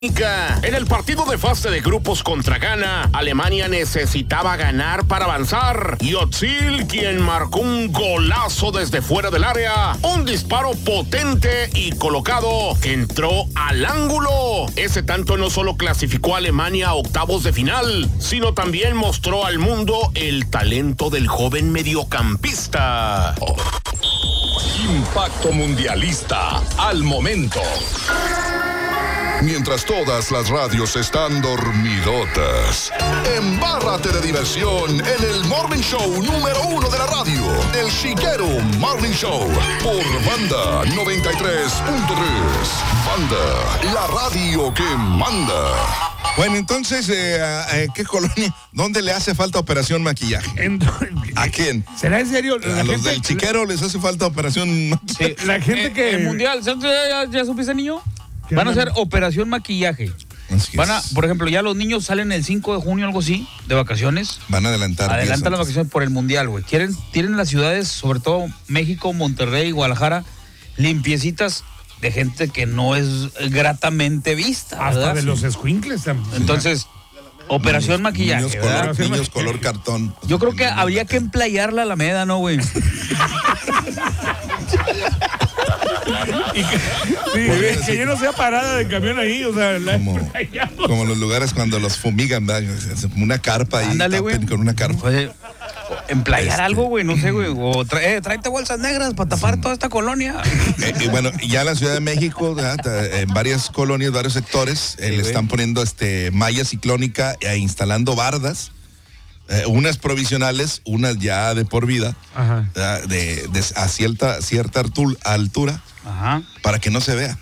En el partido de fase de grupos contra Ghana, Alemania necesitaba ganar para avanzar. Y Özil, quien marcó un golazo desde fuera del área, un disparo potente y colocado que entró al ángulo. Ese tanto no solo clasificó a Alemania a octavos de final, sino también mostró al mundo el talento del joven mediocampista. Impacto mundialista al momento. Mientras todas las radios están dormidotas, embárrate de diversión en el Morning Show número 1 de la radio, El Chiquero Morning Show, por Banda 93.3. Banda, la radio que manda. Bueno, entonces, ¿qué colonia? ¿Dónde le hace falta operación maquillaje? ¿A quién? ¿Será en serio? A los del Chiquero les hace falta operación maquillaje. La gente que... El mundial, ¿ya supiste, niño? Van a hacer operación maquillaje. Por ejemplo, ya los niños salen el 5 de junio, algo así, de vacaciones. Van a adelantar las vacaciones por el mundial, güey. Tienen las ciudades, sobre todo México, Monterrey, Guadalajara, limpiecitas de gente que no es gratamente vista, hasta ¿verdad? de los escuincles también. Entonces, operación maquillaje, niños color cartón. Yo creo que habría que emplayar la Alameda, ¿no, güey? Que ya no sea parada de camión ahí, o sea, como los lugares cuando los fumigan, ¿verdad? Una carpa ahí. Ándale, güey. Con una carpa. Oye, emplayar algo, güey, no sé, güey. O tráete bolsas negras para tapar toda esta colonia. Y bueno, ya en la Ciudad de México, en varias colonias, varios sectores, le están poniendo malla ciclónica e instalando bardas. Unas provisionales, unas ya de por vida, a cierta altura, para que no se vea,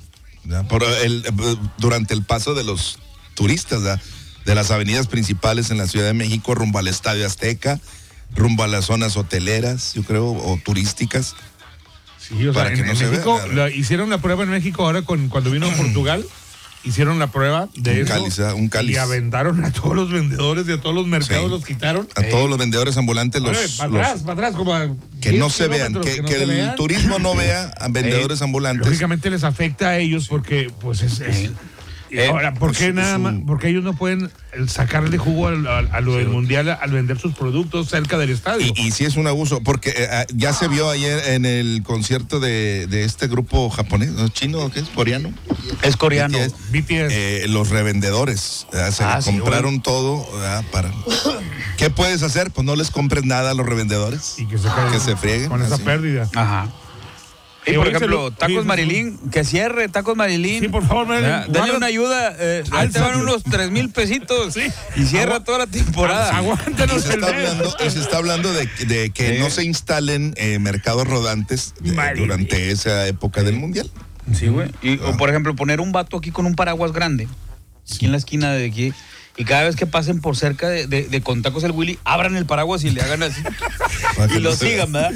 durante el paso de los turistas, de las avenidas principales en la Ciudad de México, rumbo al Estadio Azteca, rumbo a las zonas hoteleras, yo creo, o turísticas. Sí, o sea, en México, hicieron la prueba en México ahora cuando vino a Portugal. Hicieron la prueba de un cáliz. Y aventaron a todos los vendedores y a todos los mercados, los quitaron. A todos los vendedores ambulantes para atrás, como que no se vean, que el turismo no vea a vendedores ambulantes. Lógicamente les afecta a ellos porque pues ahora, ¿por qué nada más? Porque ellos no pueden sacarle jugo a lo del mundial al vender sus productos cerca del estadio. Y sí es un abuso, porque ya se vio ayer en el concierto de este grupo japonés, ¿no? ¿Chino o qué es? ¿Coreano? Es coreano. BTS. Los revendedores compraron todo para... ¿Qué puedes hacer? Pues no les compres nada a los revendedores. Y que se frieguen. Con esa pérdida. Ajá. Y por ejemplo, Tacos Marilín, que cierre Tacos Marilín. Sí, por favor, Marilín. Dale una ayuda. Ahí te van unos 3,000 pesitos. Sí. Y cierra toda la temporada. Aguántanos se está hablando de que no se instalen mercados rodantes durante esa época del mundial. Sí, güey. O por ejemplo, poner un vato aquí con un paraguas grande. Aquí en la esquina de aquí. Y cada vez que pasen por cerca de con Tacos el Willy, abran el paraguas y le hagan así. Y lo sigan, ¿verdad?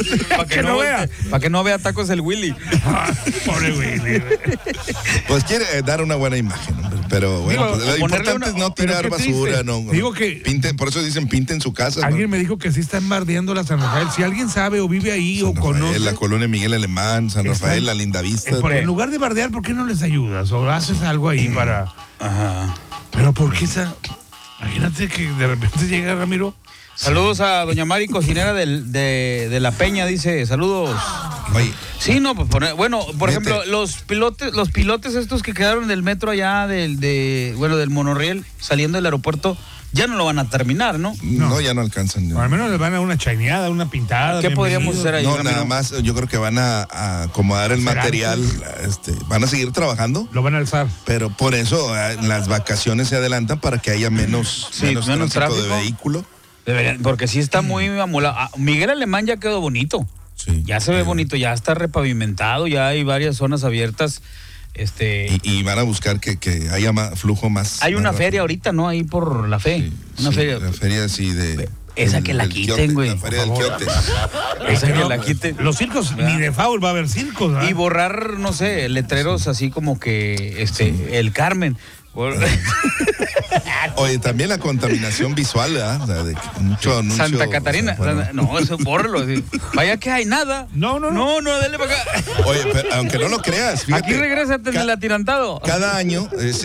Para que no vea Tacos el Willy. Pobre Willy. Pues quiere dar una buena imagen, pero bueno, pues lo importante es no tirar basura, no. Digo que pinten, por eso dicen pinten su casa. Alguien me dijo que sí están bardeando la San Rafael. Si alguien sabe o vive ahí San o Rafael, conoce. La colonia Miguel Alemán, San Rafael, la Lindavista. En lugar de bardear, ¿por qué no les ayudas? O haces algo ahí para... Ajá. Pero ¿por qué imagínate que de repente llega Ramiro. Saludos a doña Mari, cocinera de La Peña, dice, saludos. Oye. Sí, no, pues por ejemplo, los pilotes estos que quedaron del metro allá, del monorriel, saliendo del aeropuerto, ya no lo van a terminar, ¿no? No, ya no alcanzan. O al menos les van a una chaineada, una pintada. ¿Qué podríamos hacer ahí? No, nada más, yo creo que van a acomodar el material, van a seguir trabajando. Lo van a alzar. Pero por eso las vacaciones se adelantan para que haya menos tráfico de vehículo. Porque sí está muy amolado. Miguel Alemán ya quedó bonito. Sí, ya se ve bonito, ya está repavimentado, ya hay varias zonas abiertas. Y van a buscar que haya flujo más. Hay una más feria ahorita, ¿no? Ahí por la fe. Sí, feria. La feria sí Esa que la quiten, güey. La feria del Quiote. Esa que la quiten. Los circos, ni de foul va a haber circos, ¿verdad? Y borrar, no sé, letreros así como que el Carmen. Oye, también la contaminación visual, ¿verdad? O sea, de mucho anuncio. Santa Catarina. O sea, bueno. No, eso bórralo. Así. Vaya que hay nada. No, dale para acá. Oye, pero aunque no lo creas, fíjate. Aquí regrésate del atirantado. Cada año